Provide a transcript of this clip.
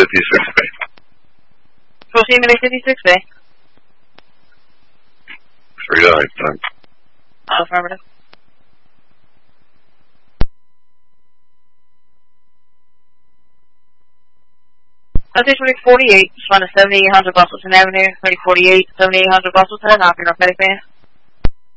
56B. Proceed to 56B. 3 to 8, thanks. Affirmative. Station 48, respond to 7800 Bustleton Avenue, 3048, 7800 Bustleton, off your North Medic Band.